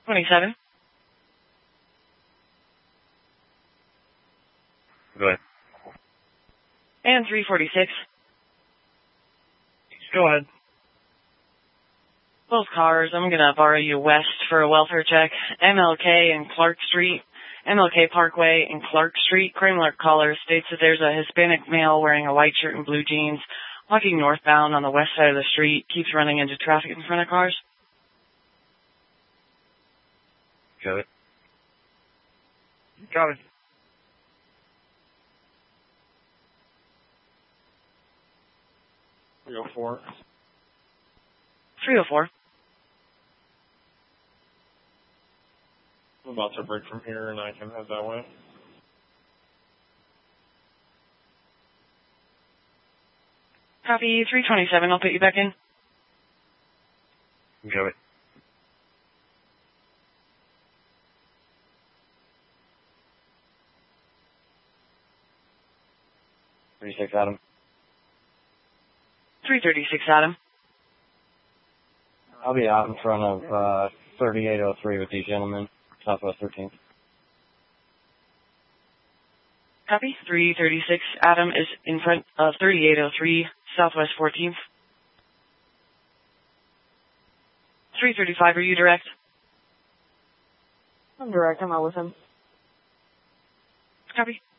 27. Go ahead. And 346. Go ahead. Both cars, I'm going to borrow you west for a welfare check. MLK and Clark Street. MLK Parkway and Clark Street. Crime alert caller states that there's a Hispanic male wearing a white shirt and blue jeans walking northbound on the west side of the street. Keeps running into traffic in front of cars. Got it. Got it. Go for it. 304. I'm about to break from here and I can head that way. Copy 327. I'll put you back in. Got it. Adam. 336, Adam. I'll be out in front of 3803 with these gentlemen, Southwest 13th. Copy 336. Adam is in front of 3803 Southwest 14th. 335. Are you direct? I'm direct. I'm out with him. Copy.